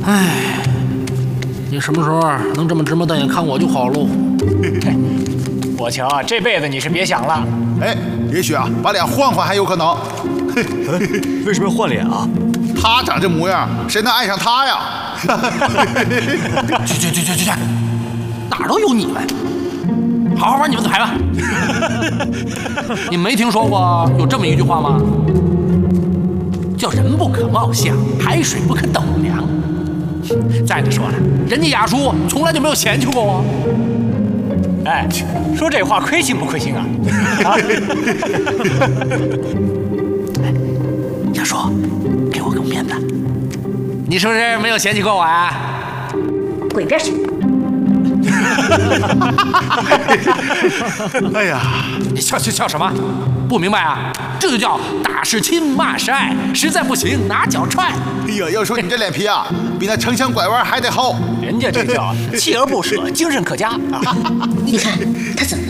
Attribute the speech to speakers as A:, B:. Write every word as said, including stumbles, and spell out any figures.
A: 唉，你什么时候能这么直眉瞪眼看我就好喽。
B: 我瞧这辈子你是别想了。
C: 哎，也许啊，把脸换换还有可能。
D: 为什么要换脸啊？
C: 他长这模样，谁能爱上他呀？
A: 去去去去去去，哪儿都有你们，好好玩你们的牌吧。你没听说过有这么一句话吗？叫人不可貌相，海水不可斗量。再者说了，人家雅叔从来就没有嫌弃过我。
B: 哎，说这话亏心不亏心啊？啊！
A: 雅叔，给我个面子，你是不是没有嫌弃过我啊？
E: 滚边去！
C: 哎呀，
A: 你笑笑笑什么？不明白啊？这就叫打是亲，骂是爱，实在不行拿脚踹。
C: 哎呀，要说你这脸皮啊，比那城墙拐弯还得厚。
B: 人家这叫锲而不舍，精神可嘉。
E: 你看他怎么了？